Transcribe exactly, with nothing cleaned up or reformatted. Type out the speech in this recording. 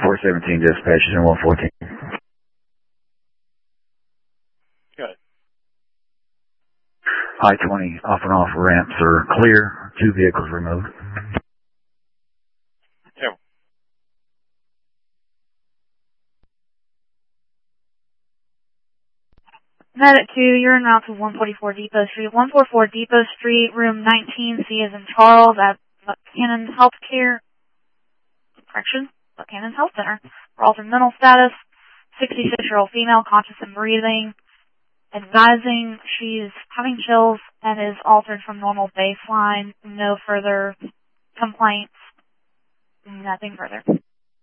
four seventeen dispatch, and one fourteen. Good. I twenty off and off ramps are clear. Two vehicles removed. Two. Medic two, you're en route to one forty-four Depot Street. one forty-four Depot Street, room nineteen, C as in Charles at Buchanan Healthcare. Correction, Buchanan Health Center. For altered mental status, sixty-six-year-old female, conscious and breathing. Advising she's having chills and is altered from normal baseline. No further complaints. Nothing further.